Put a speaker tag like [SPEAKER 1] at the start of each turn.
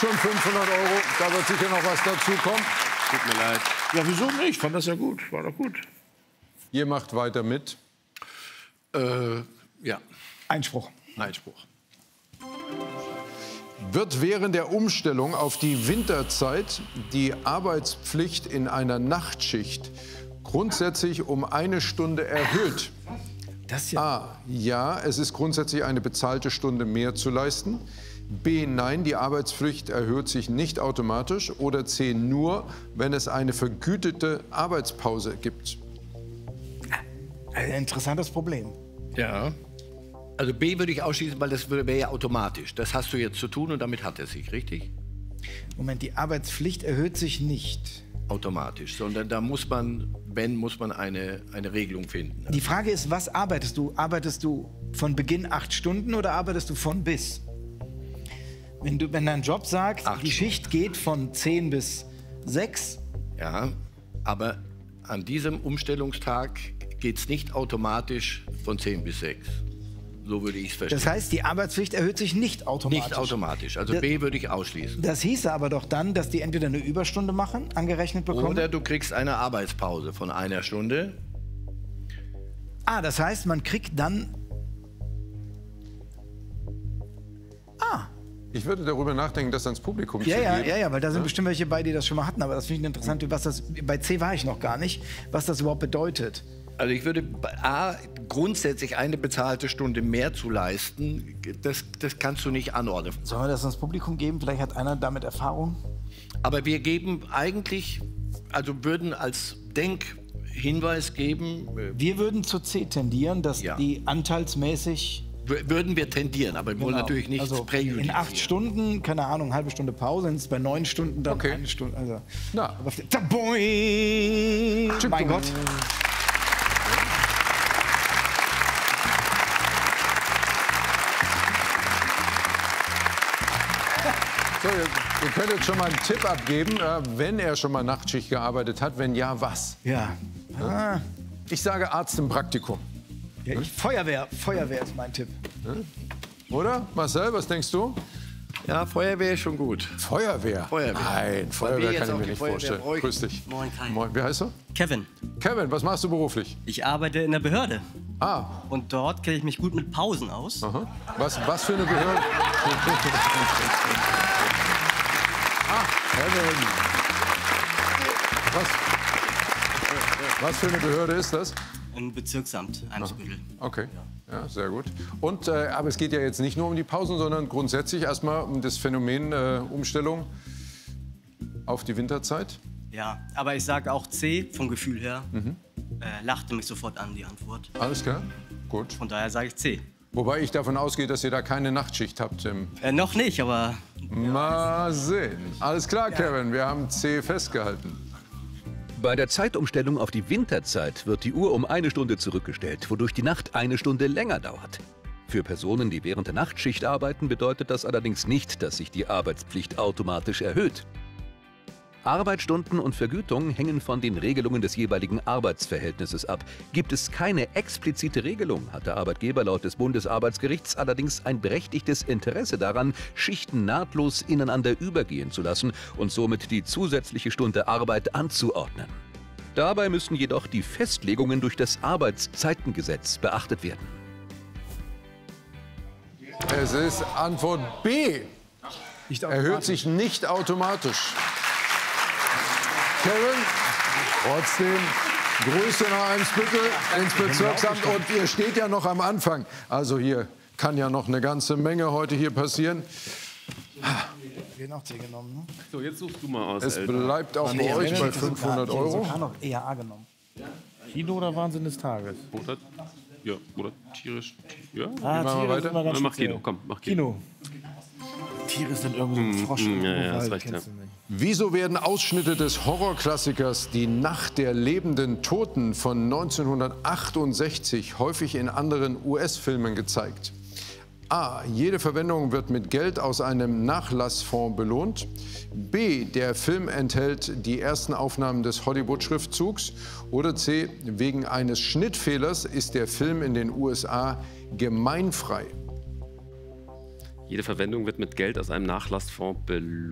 [SPEAKER 1] schon 500 €. Da wird sicher noch was dazukommen.
[SPEAKER 2] Tut mir leid.
[SPEAKER 3] Ja, wieso nicht? Ich fand das ja gut. War doch gut.
[SPEAKER 1] Ihr macht weiter mit.
[SPEAKER 3] Ja.
[SPEAKER 4] Einspruch.
[SPEAKER 3] Einspruch.
[SPEAKER 1] Wird während der Umstellung auf die Winterzeit die Arbeitspflicht in einer Nachtschicht grundsätzlich um 1 Stunde erhöht?
[SPEAKER 4] Das ja.
[SPEAKER 1] A. Ja, es ist grundsätzlich eine bezahlte Stunde mehr zu leisten. B. Nein, die Arbeitspflicht erhöht sich nicht automatisch. Oder C. Nur, wenn es eine vergütete Arbeitspause gibt.
[SPEAKER 4] Ein interessantes Problem.
[SPEAKER 3] Ja. Also B würde ich ausschließen, weil das wäre ja automatisch. Das hast du jetzt zu tun und damit hat er sich, richtig?
[SPEAKER 4] Moment, die Arbeitspflicht erhöht sich nicht.
[SPEAKER 3] Automatisch, sondern da muss man, wenn, muss man eine Regelung finden.
[SPEAKER 4] Die Frage ist, was arbeitest du? Arbeitest du von Beginn 8 Stunden oder arbeitest du von bis? Wenn dein Job sagt, die Schicht geht von 10 bis 6.
[SPEAKER 3] Ja, aber an diesem Umstellungstag geht es nicht automatisch von 10 bis 6. So würde ich es verstehen.
[SPEAKER 4] Das heißt, die Arbeitspflicht erhöht sich nicht automatisch.
[SPEAKER 3] Nicht automatisch. Also B würde ich ausschließen.
[SPEAKER 4] Das hieße aber doch dann, dass die entweder eine Überstunde machen, angerechnet bekommen.
[SPEAKER 3] Oder du kriegst eine Arbeitspause von 1 Stunde.
[SPEAKER 4] Ah, das heißt, man kriegt dann...
[SPEAKER 1] Ich würde darüber nachdenken, das ans Publikum zu
[SPEAKER 4] Ja,
[SPEAKER 1] geben.
[SPEAKER 4] weil da sind bestimmt welche bei, die das schon mal hatten. Aber das finde ich interessant, was das, bei C war ich noch gar nicht, was das überhaupt bedeutet.
[SPEAKER 3] Also ich würde A, grundsätzlich eine bezahlte Stunde mehr zu leisten, das kannst du nicht anordnen.
[SPEAKER 4] Sollen wir das ans Publikum geben? Vielleicht hat einer damit Erfahrung.
[SPEAKER 3] Aber wir geben eigentlich, also würden als Denkhinweis geben...
[SPEAKER 4] Wir würden zu C tendieren, dass
[SPEAKER 3] Ja.
[SPEAKER 4] die anteilsmäßig...
[SPEAKER 3] Würden wir tendieren, aber wohl natürlich nicht
[SPEAKER 4] also
[SPEAKER 3] präjudizieren.
[SPEAKER 4] in 8 Stunden, keine Ahnung, eine halbe Stunde Pause, sind es bei 9 Stunden dann
[SPEAKER 1] Okay.
[SPEAKER 4] 1 Stunde. Also,
[SPEAKER 1] Na.
[SPEAKER 4] aber mein Gott.
[SPEAKER 1] So, ihr könnt jetzt schon mal einen Tipp abgeben, wenn er schon mal Nachtschicht gearbeitet hat. Wenn ja, was?
[SPEAKER 4] Ja. Ah.
[SPEAKER 1] Ich sage Arzt im Praktikum.
[SPEAKER 4] Ja, Feuerwehr ist mein Tipp.
[SPEAKER 1] Oder? Marcel, was denkst du?
[SPEAKER 3] Ja, Feuerwehr ist schon gut.
[SPEAKER 1] Feuerwehr?
[SPEAKER 3] Feuerwehr.
[SPEAKER 1] Nein, Feuerwehr
[SPEAKER 3] jetzt
[SPEAKER 1] kann ich
[SPEAKER 3] auch
[SPEAKER 1] mir
[SPEAKER 3] die
[SPEAKER 1] nicht
[SPEAKER 3] Feuerwehr
[SPEAKER 1] vorstellen.
[SPEAKER 3] bräuchten.
[SPEAKER 1] Grüß dich.
[SPEAKER 5] Moin, Kai.
[SPEAKER 1] Moin. Wie heißt du?
[SPEAKER 5] Kevin,
[SPEAKER 1] Kevin, was machst du beruflich?
[SPEAKER 5] ich arbeite in der Behörde.
[SPEAKER 1] Ah,
[SPEAKER 5] Und dort kenne ich mich gut mit Pausen aus.
[SPEAKER 1] aha. Was für eine Behörde? Kevin. Was für eine Behörde ist das?
[SPEAKER 5] Im Bezirksamt Eimsbüttel.
[SPEAKER 1] Okay, ja, sehr gut. Und, aber es geht ja jetzt nicht nur um die Pausen, sondern grundsätzlich erstmal um das Phänomen Umstellung auf die Winterzeit.
[SPEAKER 5] Ja, aber ich sage auch C vom Gefühl her. Lachte mich sofort an, die Antwort.
[SPEAKER 1] Alles klar? Gut.
[SPEAKER 5] Von daher sage ich C.
[SPEAKER 1] Wobei ich davon ausgehe, dass ihr da keine Nachtschicht habt.
[SPEAKER 5] Noch nicht, aber
[SPEAKER 1] Mal sehen. Alles klar, Kevin, wir haben C festgehalten.
[SPEAKER 6] Bei der Zeitumstellung auf die Winterzeit wird die Uhr um 1 Stunde zurückgestellt, wodurch die Nacht 1 Stunde länger dauert. Für Personen, die während der Nachtschicht arbeiten, bedeutet das allerdings nicht, dass sich die Arbeitspflicht automatisch erhöht. Arbeitsstunden und Vergütung hängen von den Regelungen des jeweiligen Arbeitsverhältnisses ab. Gibt es keine explizite Regelung, hat der Arbeitgeber laut des Bundesarbeitsgerichts allerdings ein berechtigtes Interesse daran, Schichten nahtlos ineinander übergehen zu lassen und somit die zusätzliche Stunde Arbeit anzuordnen. Dabei müssen jedoch die Festlegungen durch das Arbeitszeitengesetz beachtet werden.
[SPEAKER 1] Es ist Antwort B. Erhöht sich nicht automatisch. Kevin, trotzdem Grüße nach Eimsbüttel ins Bezirksamt. Und ihr steht ja noch am Anfang. Also hier kann ja noch eine ganze Menge heute hier passieren.
[SPEAKER 4] Wir haben auch C genommen, ne?
[SPEAKER 2] So, jetzt suchst du mal aus.
[SPEAKER 1] Es
[SPEAKER 2] Alter.
[SPEAKER 1] bleibt auch bei euch bei 500
[SPEAKER 4] Ich habe
[SPEAKER 1] €.
[SPEAKER 4] sogar noch eher A genommen.
[SPEAKER 3] Kino oder Wahnsinn des Tages?
[SPEAKER 2] Oder, ja, oder tierisch. Ja,
[SPEAKER 1] Machen wir
[SPEAKER 3] Tiere
[SPEAKER 1] weiter?
[SPEAKER 3] sind immer ganz
[SPEAKER 2] mach
[SPEAKER 3] speziell.
[SPEAKER 2] Kino, komm, mach Kino.
[SPEAKER 3] Tiere sind irgendwie so ein Frosch.
[SPEAKER 2] ja, hast recht,
[SPEAKER 3] Kennst
[SPEAKER 2] ja.
[SPEAKER 3] du nicht.
[SPEAKER 1] Wieso werden Ausschnitte des Horrorklassikers Die Nacht der lebenden Toten von 1968 häufig in anderen US-Filmen gezeigt? A. Jede Verwendung wird mit Geld aus einem Nachlassfonds belohnt. B. Der Film enthält die ersten Aufnahmen des Hollywood-Schriftzugs. Oder C. Wegen eines Schnittfehlers ist der Film in den USA gemeinfrei.
[SPEAKER 2] Jede Verwendung wird mit Geld aus einem Nachlassfonds belohnt.